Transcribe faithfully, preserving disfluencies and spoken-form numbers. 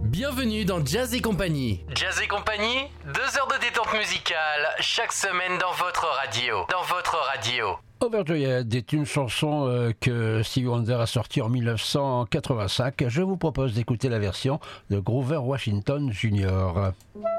Bienvenue dans Jazz et Compagnie. Jazz et Compagnie, deux heures de détente musicale chaque semaine dans votre radio. Dans votre radio. Overjoyed est une chanson euh, que Stevie Wonder a sortie en dix-neuf cent quatre-vingt-cinq. Je vous propose d'écouter la version de Grover Washington junior